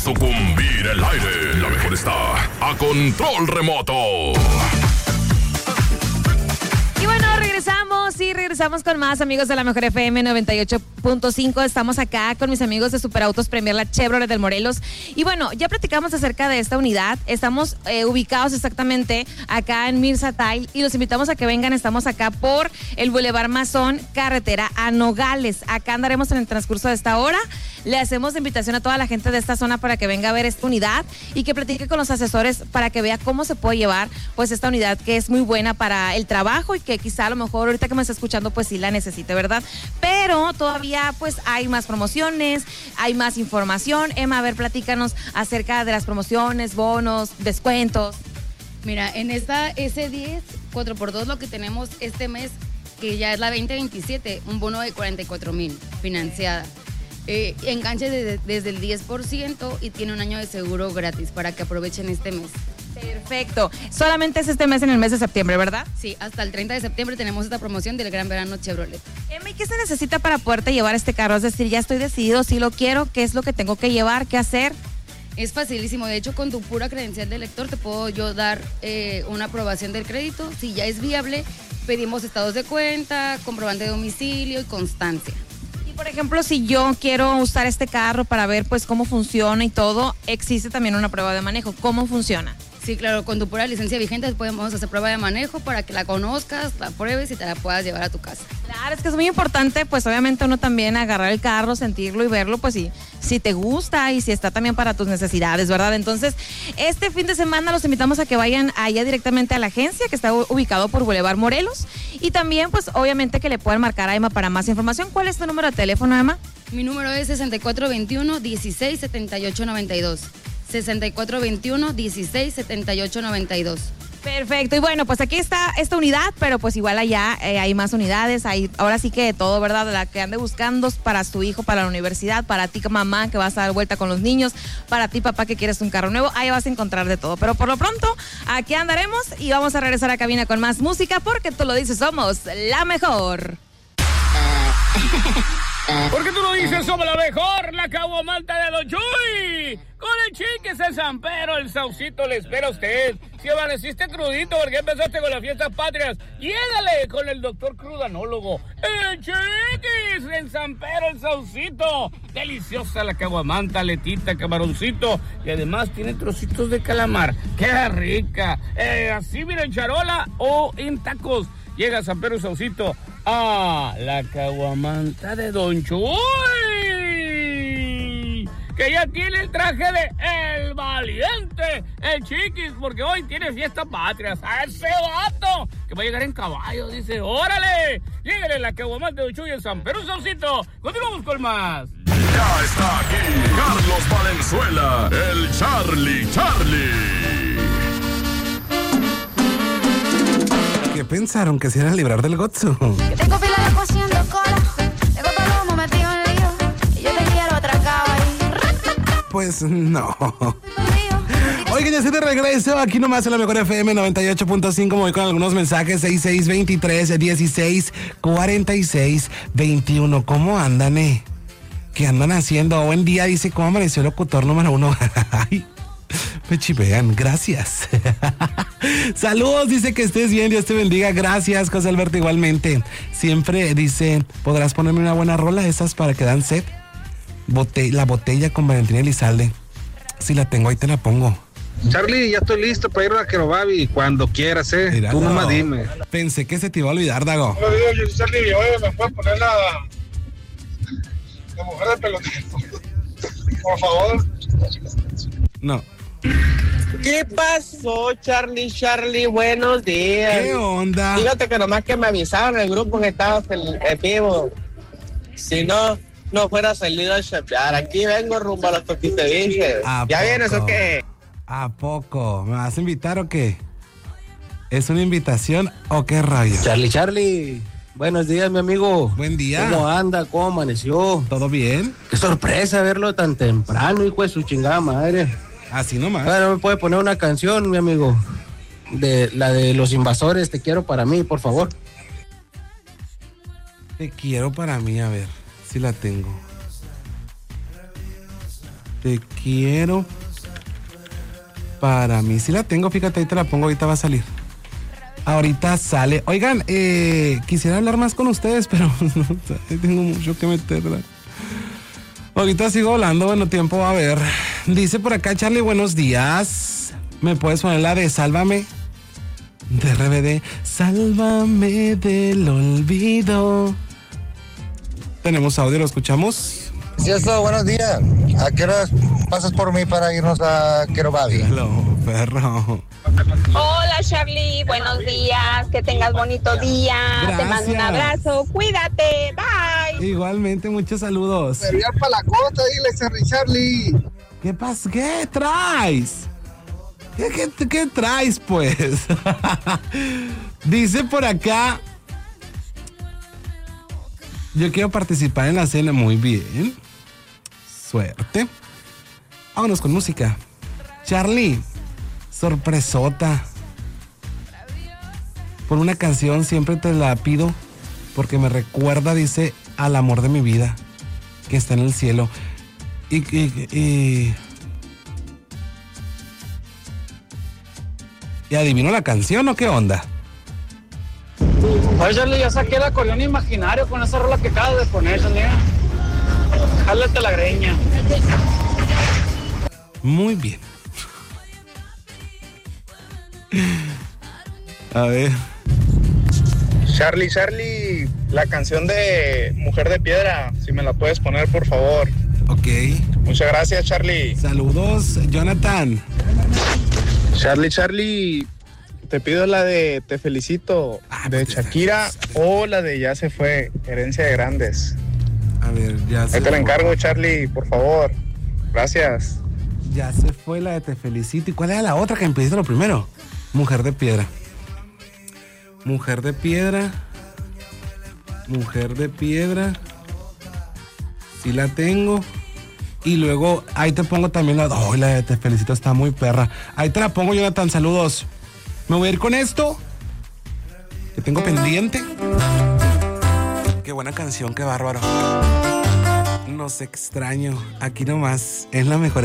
Sucumbir el aire. La mejor está a control remoto. Y bueno, regresamos con más amigos de la Mejor FM 98.5. Estamos acá con mis amigos de Superautos Premier, la Chevrolet del Morelos. Y bueno, ya platicamos acerca de esta unidad. Estamos ubicados exactamente acá en Mirzatay y los invitamos a que vengan. Estamos acá por el Boulevard Mazón, carretera a Nogales. Acá andaremos en el transcurso de esta hora. Le hacemos invitación a toda la gente de esta zona para que venga a ver esta unidad y que platique con los asesores para que vea cómo se puede llevar pues esta unidad, que es muy buena para el trabajo y que quizá a lo mejor ahorita que me está escuchando pues sí la necesite, ¿verdad? Pero todavía pues hay más promociones, hay más información. Emma, a ver, platícanos acerca de las promociones, bonos, descuentos. Mira, en esta S10 4x2 lo que tenemos este mes, que ya es la 2027, un bono de 44,000 financiada. Enganche desde el 10% y tiene un año de seguro gratis para que aprovechen este mes. Perfecto. Solamente es este mes, en el mes de septiembre, ¿verdad? Sí, hasta el 30 de septiembre tenemos esta promoción del Gran Verano Chevrolet. Emma, ¿qué se necesita para poderte llevar este carro? Es decir, ya estoy decidido, si lo quiero, ¿qué es lo que tengo que llevar, qué hacer? Es facilísimo. De hecho, con tu pura credencial de lector te puedo yo dar una aprobación del crédito. Si ya es viable, pedimos estados de cuenta, comprobante de domicilio y constancia. Por ejemplo, si yo quiero usar este carro para ver pues cómo funciona y todo, existe también una prueba de manejo. ¿Cómo funciona? Sí, claro, con tu pura licencia vigente podemos hacer prueba de manejo para que la conozcas, la pruebes y te la puedas llevar a tu casa. Claro, es que es muy importante, pues obviamente uno también agarrar el carro, sentirlo y verlo, pues si te gusta y si está también para tus necesidades, ¿verdad? Entonces, este fin de semana los invitamos a que vayan allá directamente a la agencia, que está ubicado por Boulevard Morelos, y también pues obviamente que le puedan marcar a Emma para más información. ¿Cuál es tu número de teléfono, Emma? Mi número es 6421-167892. 6421-167892. Perfecto, y bueno, pues aquí está esta unidad, pero pues igual allá hay más unidades, hay ahora sí que de todo, ¿verdad? La que ande buscando para su hijo, para la universidad, para ti mamá que vas a dar vuelta con los niños, para ti papá que quieres un carro nuevo, ahí vas a encontrar de todo. Pero por lo pronto, aquí andaremos y vamos a regresar a cabina con más música, porque tú lo dices, somos la mejor. Porque tú lo dices, somos la mejor, la caguamanta de Don Chuy. Con el Chiquis, el San Pedro, el Saucito, le espera a usted. Si amaneciste crudito, porque empezaste con las fiestas patrias, llégale con el doctor crudanólogo. El Chiquis, el San Pedro, el Saucito. Deliciosa la caguamanta, letita, camaroncito. Y además tiene trocitos de calamar. ¡Qué rica! Así, mira, en charola o en tacos. Llega San Pedro y Saucito a la caguamanta de Don Chuy, que ya tiene el traje de El Valiente, el Chiquis, porque hoy tiene fiestas patrias. A ese vato que va a llegar en caballo, dice, órale, lléguele la caguamanta de Don Chuy en San Pedro y Saucito. Continuamos con más. Ya está aquí Carlos Valenzuela, el Charlie. ¿Qué pensaron? ¿Que se iban a librar del gozo? Que tengo fila de haciendo cola, tengo todo el mundo metido en lío, y yo te quiero atracado ahí. Pues no. Oigan, ya estoy de regreso aquí nomás en la Mejor FM 98.5. Me voy con algunos mensajes. 6623-1646-21. ¿Cómo andan, ¿Qué andan haciendo? Buen día, dice. ¿Cómo amaneció el locutor número 1? Ay, me chivean, gracias. Saludos, dice que estés bien, Dios te bendiga. Gracias, José Alberto, igualmente. Siempre dice, ¿podrás ponerme una buena rola? Esas para que dan sed. La botella con Valentina Elizalde. Si la tengo, ahí te la pongo. Charlie, ya estoy listo para ir a Kerobabi cuando quieras, Míralo. Tú nomás dime. Pensé que se te iba a olvidar, Dago. Hola, yo soy Charlie, oye, ¿me puedes poner la mujer del pelotero? Por favor. No. ¿Qué pasó, Charlie? Buenos días. ¿Qué onda? Fíjate que nomás que me avisaron el grupo que estaba en vivo. Si no fuera salido a chapear. Aquí vengo rumbo a los toquiteviches. ¿Ya vienes o qué? ¿A poco? ¿Me vas a invitar o qué? ¿Es una invitación o qué rayo? Charlie. Buenos días, mi amigo. Buen día. ¿Cómo anda? ¿Cómo amaneció? ¿Todo bien? Qué sorpresa verlo tan temprano, hijo de su chingada madre. Así nomás. Bueno, ¿me puede poner una canción, mi amigo? La de Los Invasores, Te quiero para mí, por favor. Te quiero para mí, a ver si la tengo. Te quiero para mí. Sí la tengo, fíjate, ahí te la pongo, ahorita va a salir. Ahorita sale. Oigan, quisiera hablar más con ustedes, pero tengo mucho que meterla. Ahorita sigo hablando, bueno, tiempo va a haber. Dice por acá, Charlie, buenos días. ¿Me puedes poner la de Sálvame? De RBD. Sálvame del olvido. Tenemos audio, ¿lo escuchamos? Sí, eso, buenos días. ¿A qué horas pasas por mí para irnos a Kerobabi? Hello, perro. Hola, Charlie, buenos días, que tengas bonito día. Gracias. Te mando un abrazo, cuídate, bye. Igualmente, muchos saludos. Enviar para la costa, dile, Charlie. ¿Qué pasa? ¿Qué traes? ¿Qué traes, pues? Dice por acá, yo quiero participar en la cena. Muy bien. Suerte. Vámonos con música. Charlie, sorpresota. Por una canción siempre te la pido porque me recuerda, dice, al amor de mi vida que está en el cielo. Y adivino la canción, ¿o qué onda? Oye, Charlie, ya saqué la colonia imaginario con esa rola que acabas de poner, Charlie. Jálate la greña. Muy bien. A ver. Charlie, la canción de Mujer de Piedra, si me la puedes poner, por favor. Ok. Muchas gracias, Charlie. Saludos, Jonathan. Charlie, te pido la de Te Felicito, de Shakira, o la de Ya se fue, Herencia de Grandes. A ver, ya se Ahí te la encargo, Charlie, por favor. Gracias. Ya se fue la de Te Felicito. ¿Y cuál era la otra que empecé lo primero? Mujer de Piedra. Mujer de Piedra. Mujer de Piedra. Sí la tengo. Y luego ahí te pongo también la de Te Felicito, está muy perra. Ahí te la pongo, Jonathan, saludos. Me voy a ir con esto que tengo pendiente. Qué buena canción, qué bárbaro. Nos extraño. Aquí nomás es la mejor.